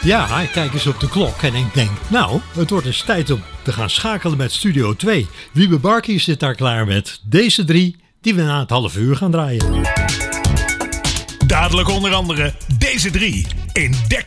Ja, ik kijk eens op de klok en ik denk, nou, het wordt eens tijd om te gaan schakelen met Studio 2. Wiebe Barkie zit daar klaar met deze 3 die we na het half uur gaan draaien. Dadelijk onder andere deze 3 in Dek